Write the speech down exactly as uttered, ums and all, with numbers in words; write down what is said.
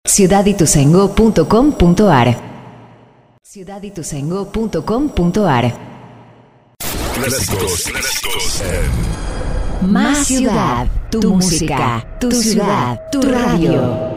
ciudad ituzaingó punto com punto ar ciudad ituzaingó punto com punto ar Clásicos, clásicos en Más ciudad, tu música, tu ciudad, tu radio.